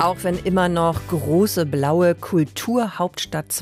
Auch wenn immer noch große blaue Kulturhauptstadt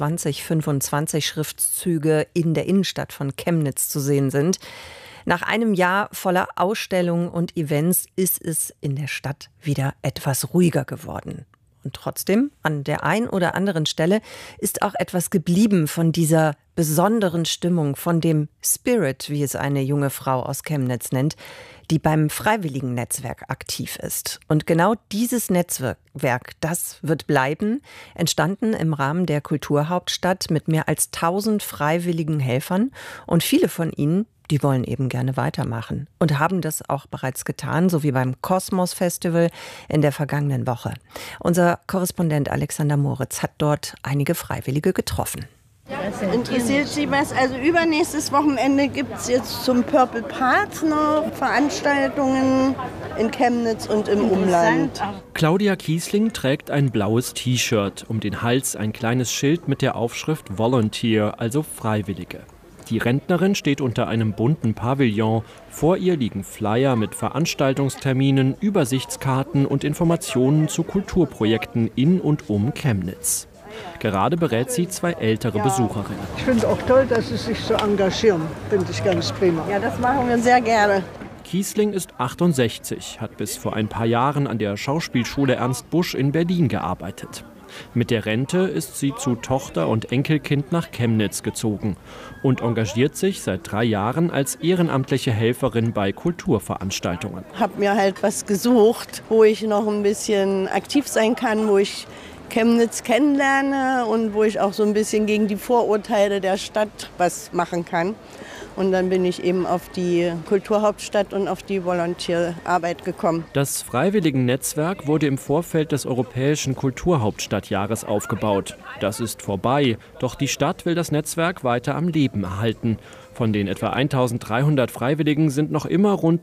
2025 Schriftzüge in der Innenstadt von Chemnitz zu sehen sind, nach einem Jahr voller Ausstellungen und Events ist es in der Stadt wieder etwas ruhiger geworden. Und trotzdem, an der einen oder anderen Stelle ist auch etwas geblieben von dieser besonderen Stimmung, von dem Spirit, wie es eine junge Frau aus Chemnitz nennt, die beim Freiwilligennetzwerk aktiv ist. Und genau dieses Netzwerk, das wird bleiben, entstanden im Rahmen der Kulturhauptstadt mit mehr als 1000 freiwilligen Helfern. Und viele von ihnen, die wollen eben gerne weitermachen und haben das auch bereits getan, so wie beim Kosmos Festival in der vergangenen Woche. Unser Korrespondent Alexander Moritz hat dort einige Freiwillige getroffen. Interessiert Sie was? Also übernächstes Wochenende gibt es jetzt zum Purple Part noch Veranstaltungen in Chemnitz und im Umland. Claudia Kiesling trägt ein blaues T-Shirt, um den Hals ein kleines Schild mit der Aufschrift Volunteer, also Freiwillige. Die Rentnerin steht unter einem bunten Pavillon. Vor ihr liegen Flyer mit Veranstaltungsterminen, Übersichtskarten und Informationen zu Kulturprojekten in und um Chemnitz. Gerade berät sie zwei ältere Besucherinnen. Ich finde es auch toll, dass Sie sich so engagieren. Finde ich ganz prima. Ja, das machen wir sehr gerne. Kiesling ist 68, hat bis vor ein paar Jahren an der Schauspielschule Ernst Busch in Berlin gearbeitet. Mit der Rente ist sie zu Tochter und Enkelkind nach Chemnitz gezogen und engagiert sich seit 3 Jahren als ehrenamtliche Helferin bei Kulturveranstaltungen. Ich habe mir halt was gesucht, wo ich noch ein bisschen aktiv sein kann, wo ich Chemnitz kennenlerne und wo ich auch so ein bisschen gegen die Vorurteile der Stadt was machen kann. Und dann bin ich eben auf die Kulturhauptstadt und auf die Volontierarbeit gekommen. Das Freiwilligennetzwerk wurde im Vorfeld des Europäischen Kulturhauptstadtjahres aufgebaut. Das ist vorbei, doch die Stadt will das Netzwerk weiter am Leben erhalten. Von den etwa 1300 Freiwilligen sind noch immer rund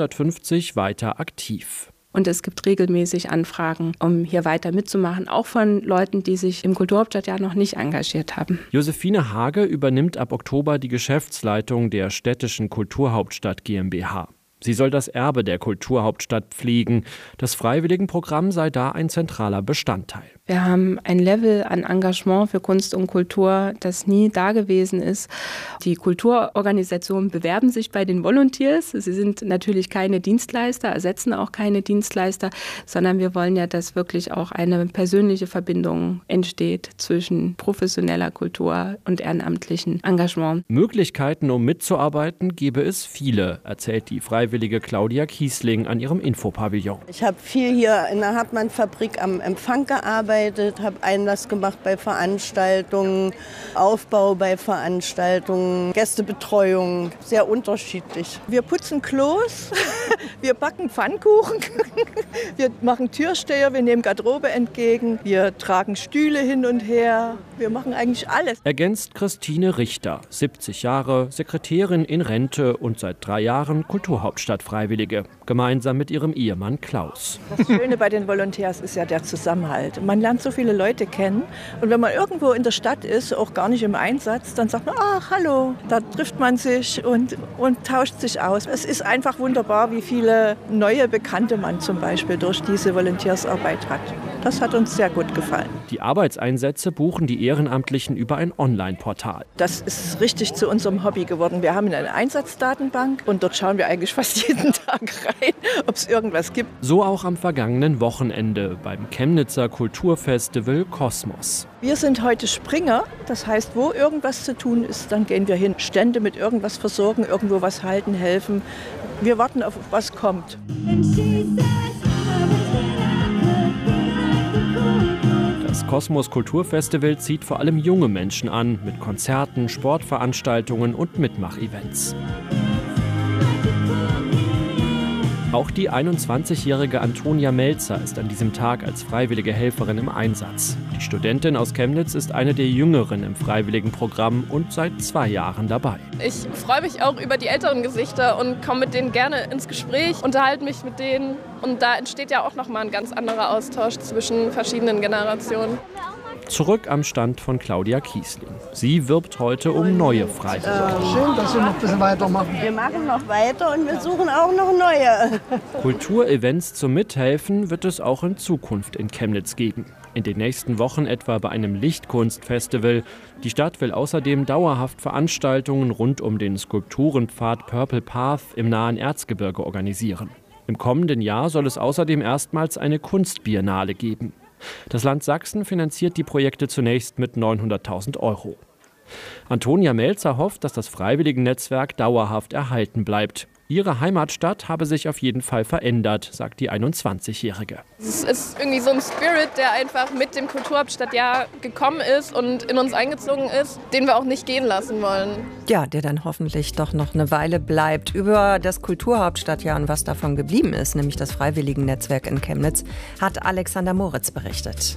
250 weiter aktiv. Und es gibt regelmäßig Anfragen, um hier weiter mitzumachen, auch von Leuten, die sich im Kulturhauptstadtjahr noch nicht engagiert haben. Josephine Hage übernimmt ab Oktober die Geschäftsleitung der städtischen Kulturhauptstadt GmbH. Sie soll das Erbe der Kulturhauptstadt pflegen. Das Freiwilligenprogramm sei da ein zentraler Bestandteil. Wir haben ein Level an Engagement für Kunst und Kultur, das nie da gewesen ist. Die Kulturorganisationen bewerben sich bei den Volunteers. Sie sind natürlich keine Dienstleister, ersetzen auch keine Dienstleister, sondern wir wollen ja, dass wirklich auch eine persönliche Verbindung entsteht zwischen professioneller Kultur und ehrenamtlichen Engagement. Möglichkeiten, um mitzuarbeiten, gebe es viele, erzählt die freiwillige Claudia Kiesling an ihrem Infopavillon. Ich habe viel hier in der Hartmann-Fabrik am Empfang gearbeitet, habe Einlass gemacht bei Veranstaltungen, Aufbau bei Veranstaltungen, Gästebetreuung, sehr unterschiedlich. Wir putzen Klos, wir backen Pfannkuchen, wir machen Türsteher, wir nehmen Garderobe entgegen, wir tragen Stühle hin und her, wir machen eigentlich alles. Ergänzt Christine Richter, 70 Jahre, Sekretärin in Rente und seit 3 Jahren Kulturhauptstadt-Freiwillige, gemeinsam mit ihrem Ehemann Klaus. Das Schöne bei den Volontärs ist ja der Zusammenhalt. Man lernt so viele Leute kennen und wenn man irgendwo in der Stadt ist, auch gar nicht im Einsatz, dann sagt man, ach hallo, da trifft man sich und tauscht sich aus. Es ist einfach wunderbar, wie viele neue Bekannte man zum Beispiel durch diese Volontärsarbeit hat. Das hat uns sehr gut gefallen. Die Arbeitseinsätze buchen die Ehrenamtlichen über ein Online-Portal. Das ist richtig zu unserem Hobby geworden. Wir haben eine Einsatzdatenbank und dort schauen wir eigentlich fast jeden Tag rein, ob es irgendwas gibt. So auch am vergangenen Wochenende beim Chemnitzer Kulturfestival Kosmos. Wir sind heute Springer, das heißt, wo irgendwas zu tun ist, dann gehen wir hin. Stände mit irgendwas versorgen, irgendwo was halten, helfen. Wir warten auf was kommt. Das Kosmos Kulturfestival zieht vor allem junge Menschen an, mit Konzerten, Sportveranstaltungen und Mitmachevents. Auch die 21-jährige Antonia Melzer ist an diesem Tag als freiwillige Helferin im Einsatz. Die Studentin aus Chemnitz ist eine der Jüngeren im Freiwilligenprogramm und seit 2 Jahren dabei. Ich freue mich auch über die älteren Gesichter und komme mit denen gerne ins Gespräch, unterhalte mich mit denen. Und da entsteht ja auch nochmal ein ganz anderer Austausch zwischen verschiedenen Generationen. Zurück am Stand von Claudia Kiesling. Sie wirbt heute um neue Freiwillige. Schön, dass Sie noch ein bisschen weitermachen. Wir machen noch weiter und wir suchen auch noch neue. Kulturevents zum Mithelfen wird es auch in Zukunft in Chemnitz geben. In den nächsten Wochen etwa bei einem Lichtkunstfestival. Die Stadt will außerdem dauerhaft Veranstaltungen rund um den Skulpturenpfad Purple Path im nahen Erzgebirge organisieren. Im kommenden Jahr soll es außerdem erstmals eine Kunstbiennale geben. Das Land Sachsen finanziert die Projekte zunächst mit 900.000 €. Antonia Melzer hofft, dass das Freiwilligennetzwerk dauerhaft erhalten bleibt. Ihre Heimatstadt habe sich auf jeden Fall verändert, sagt die 21-Jährige. Es ist irgendwie so ein Spirit, der einfach mit dem Kulturhauptstadtjahr gekommen ist und in uns eingezogen ist, den wir auch nicht gehen lassen wollen. Ja, der dann hoffentlich doch noch eine Weile bleibt. Über das Kulturhauptstadtjahr und was davon geblieben ist, nämlich das Freiwilligennetzwerk in Chemnitz, hat Alexander Moritz berichtet.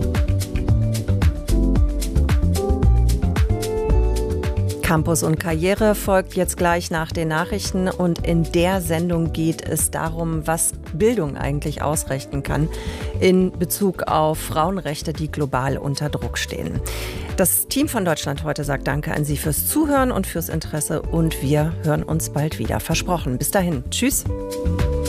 Campus und Karriere folgt jetzt gleich nach den Nachrichten und in der Sendung geht es darum, was Bildung eigentlich ausrichten kann in Bezug auf Frauenrechte, die global unter Druck stehen. Das Team von Deutschland heute sagt Danke an Sie fürs Zuhören und fürs Interesse und wir hören uns bald wieder. Versprochen. Bis dahin. Tschüss.